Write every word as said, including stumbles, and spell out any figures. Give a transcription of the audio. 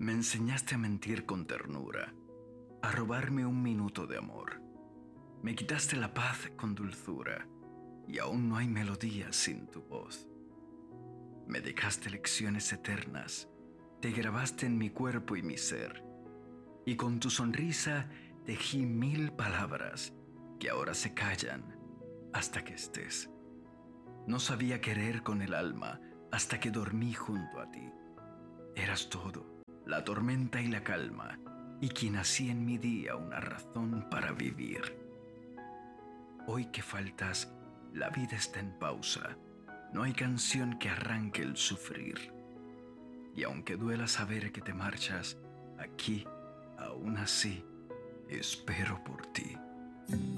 Me enseñaste a mentir con ternura, a robarme un minuto de amor. Me quitaste la paz con dulzura, y aún no hay melodía sin tu voz. Me dejaste lecciones eternas, te grabaste en mi cuerpo y mi ser, y con tu sonrisa tejí mil palabras que ahora se callan hasta que estés. No sabía querer con el alma hasta que dormí junto a ti. Eras todo, la tormenta y la calma, y quien hacía en mi día una razón para vivir. Hoy que faltas, la vida está en pausa. No hay canción que arranque el sufrir. Y aunque duela saber que te marchas, aquí, aún así, espero por ti.